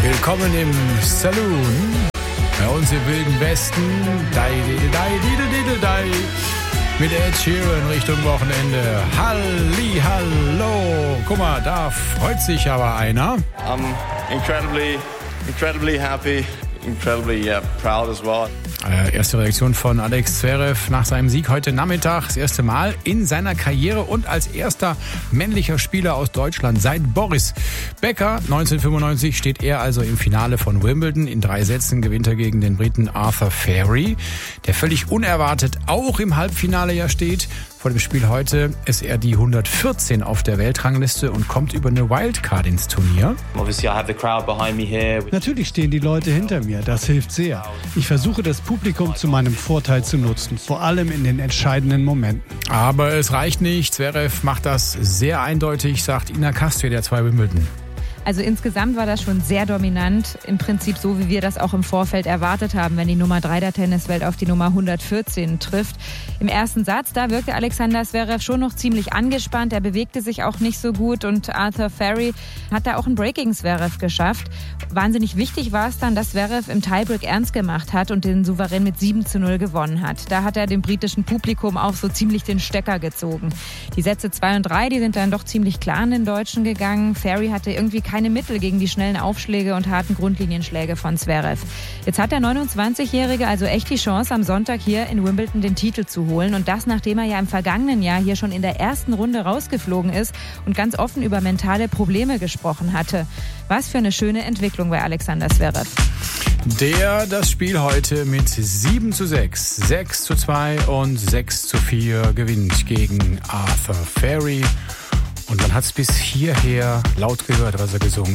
Willkommen im Saloon. Bei uns im Wilden Westen. Mit Ed Sheeran Richtung Wochenende. Hallo. Guck mal, da freut sich aber einer. I'm incredibly happy, incredibly proud as well. Erste Reaktion von Alex Zverev nach seinem Sieg heute Nachmittag. Das erste Mal in seiner Karriere und als erster männlicher Spieler aus Deutschland seit Boris Becker. 1995 steht er also im Finale von Wimbledon. In 3 Sätzen gewinnt er gegen den Briten Arthur Fairy, der völlig unerwartet auch im Halbfinale ja steht. Vor dem Spiel heute ist er die 114 auf der Weltrangliste und kommt über eine Wildcard ins Turnier. Natürlich stehen die Leute hinter mir, das hilft sehr. Ich versuche das Publikum zu meinem Vorteil zu nutzen, vor allem in den entscheidenden Momenten. Aber es reicht nicht. Zverev macht das sehr eindeutig, sagt Ina Kastje, der 2 Wimbledon. Also insgesamt war das schon sehr dominant, im Prinzip so, wie wir das auch im Vorfeld erwartet haben, wenn die Nummer 3 der Tenniswelt auf die Nummer 114 trifft. Im ersten Satz, da wirkte Alexander Zverev schon noch ziemlich angespannt, er bewegte sich auch nicht so gut und Arthur Fairy hat da auch einen Break gegen Zverev geschafft. Wahnsinnig wichtig war es dann, dass Zverev im Tiebreak ernst gemacht hat und den Souverän mit 7:0 gewonnen hat. Da hat er dem britischen Publikum auch so ziemlich den Stecker gezogen. Die Sätze 2 und 3, die sind dann doch ziemlich klar an den Deutschen gegangen. Fairy hatte irgendwie keine Mittel gegen die schnellen Aufschläge und harten Grundlinienschläge von Zverev. Jetzt hat der 29-Jährige also echt die Chance, am Sonntag hier in Wimbledon den Titel zu holen. Und das, nachdem er ja im vergangenen Jahr hier schon in der ersten Runde rausgeflogen ist und ganz offen über mentale Probleme gesprochen hatte. Was für eine schöne Entwicklung bei Alexander Zverev. Der das Spiel heute mit 7:6, 6:2 und 6:4 gewinnt gegen Arthur Fairy. Und man hat es bis hierher laut gehört, was er gesungen hat.